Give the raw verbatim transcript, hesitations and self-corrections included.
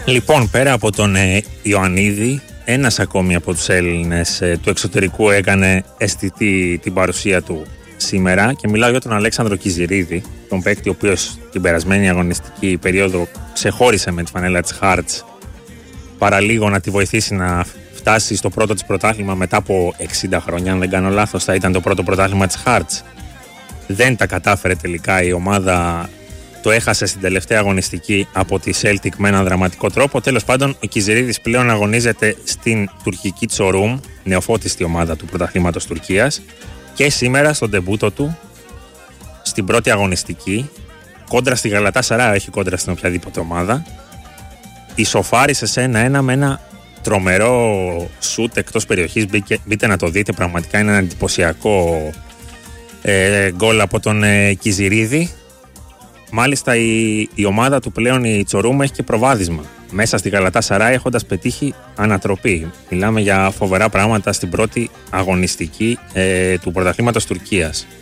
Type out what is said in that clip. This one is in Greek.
Λοιπόν, πέρα από τον ε, Ιωαννίδη, ένας ακόμη από τους Έλληνες ε, του εξωτερικού έκανε αισθητή την παρουσία του σήμερα και μιλάω για τον Αλέξανδρο Κιζηρίδη, τον παίκτη ο οποίος την περασμένη αγωνιστική περίοδο ξεχώρισε με τη φανέλα της Hearts, παραλίγο να τη βοηθήσει να φτάσει στο πρώτο της πρωτάθλημα μετά από εξήντα χρόνια. Αν δεν κάνω λάθος, θα ήταν το πρώτο πρωτάθλημα της Hearts. Δεν τα κατάφερε τελικά, η ομάδα το έχασε στην τελευταία αγωνιστική από τη Celtic με έναν δραματικό τρόπο. Τέλος πάντων, ο Κιζηρίδης πλέον αγωνίζεται στην τουρκική Τσορούμ, νεοφώτιστη ομάδα του πρωταθλήματος Τουρκίας, και σήμερα στον ντεμπούτο του στην πρώτη αγωνιστική κόντρα στη Γαλατάσαράι, έχει κόντρα στην οποιαδήποτε ομάδα, ισοφάρισε σε ένα-ένα με ένα τρομερό σουτ εκτός περιοχής. Μπήκε, μπείτε να το δείτε, πραγματικά είναι ένα εντυπωσιακό ε, γκολ από τον ε, Κιζηρίδη. Μάλιστα η, η ομάδα του πλέον, η Τσορούμ, έχει και προβάδισμα μέσα στη Γαλατάσαράι, έχοντας πετύχει ανατροπή. Μιλάμε για φοβερά πράγματα στην πρώτη αγωνιστική ε, του πρωταθλήματος Τουρκίας.